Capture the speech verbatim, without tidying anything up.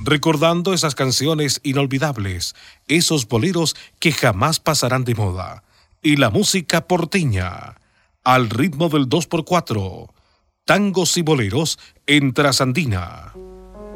recordando esas canciones inolvidables, esos boleros que jamás pasarán de moda, y la música porteña, al ritmo del dos por cuatro, tangos y boleros en Trasandina.